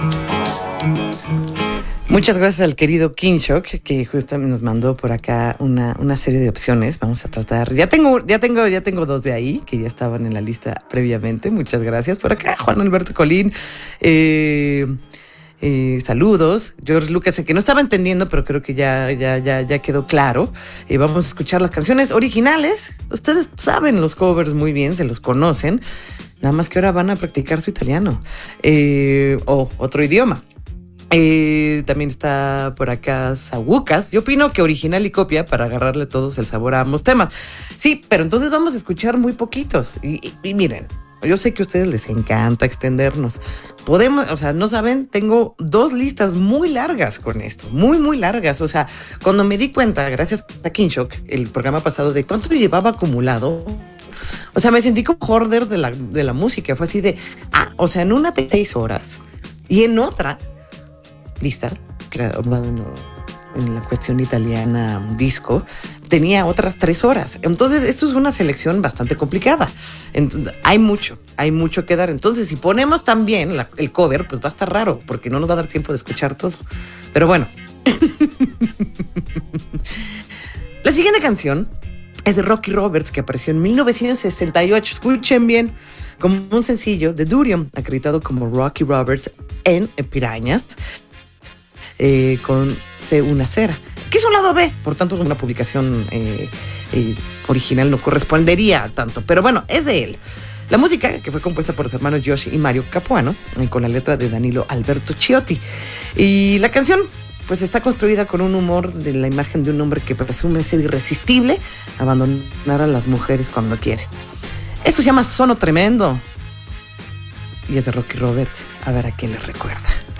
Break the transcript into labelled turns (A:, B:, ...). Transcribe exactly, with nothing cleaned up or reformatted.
A: Muchas gracias al querido King Shock, que justamente nos mandó por acá una, una serie de opciones. Vamos a tratar. Ya tengo, ya tengo, ya tengo dos de ahí que ya estaban en la lista previamente. Muchas gracias por acá, Juan Alberto Colín. Eh, eh, saludos, George Lucas, que no estaba entendiendo, pero creo que ya, ya, ya, ya quedó claro. Eh, vamos a escuchar las canciones originales. Ustedes saben los covers muy bien, se los conocen. Nada más que ahora van a practicar su italiano eh, o otro idioma. Eh, también está por acá Sabucas. Yo opino que original y copia para agarrarle todos el sabor a ambos temas. Sí, pero entonces vamos a escuchar muy poquitos. Y, y, y miren, yo sé que a ustedes les encanta extendernos. Podemos, o sea, no saben, tengo dos listas muy largas con esto, muy, muy largas. O sea, cuando me di cuenta, gracias a King Shock, el programa pasado, de cuánto llevaba acumulado, o sea, me sentí como hoarder de la, de la música. Fue así de, ah, o sea, en una seis horas y en otra lista, bueno, en la cuestión italiana disco, tenía otras tres horas. Entonces, esto es una selección bastante complicada. Entonces, hay mucho, hay mucho que dar. Entonces, si ponemos también la, el cover, pues va a estar raro, porque no nos va a dar tiempo de escuchar todo. Pero bueno. La siguiente canción es de Rocky Roberts, que apareció en mil novecientos sesenta y ocho. Escuchen bien, como un sencillo de Durium, acreditado como Rocky Roberts en Pirañas. Eh, con C una cera, que es un lado B, por tanto una publicación eh, eh, original no correspondería a tanto, pero bueno, es de él. La música, que fue compuesta por los hermanos Yoshi y Mario Capuano, eh, con la letra de Danilo Alberto Ciotti, y la canción pues está construida con un humor de la imagen de un hombre que presume ser irresistible, abandonar a las mujeres cuando quiere. Esto se llama Sono Tremendo y es de Rocky Roberts. A ver a quién les recuerda.